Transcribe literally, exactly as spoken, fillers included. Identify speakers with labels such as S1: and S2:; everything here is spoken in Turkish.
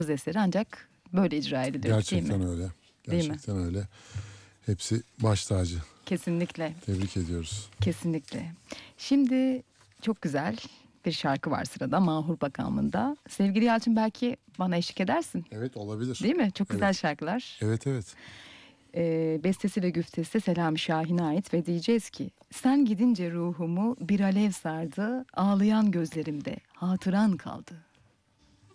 S1: eseri ancak böyle icra ediliyor, değil
S2: Gerçekten
S1: mi?
S2: öyle.
S1: Değil mi?
S2: Gerçekten öyle. Hepsi baş tacı.
S1: Kesinlikle,
S2: Tebrik ediyoruz.
S1: kesinlikle. Şimdi çok güzel bir şarkı var sırada, Mahur makamında. Sevgili Yalçın, belki bana eşlik edersin.
S2: Evet, olabilir.
S1: Değil mi? Çok güzel
S2: Evet.
S1: şarkılar.
S2: Evet evet.
S1: Ee, bestesi ve güftesi Selami Şahin'e ait ve diyeceğiz ki: sen gidince ruhumu bir alev sardı, ağlayan gözlerimde hatıran kaldı.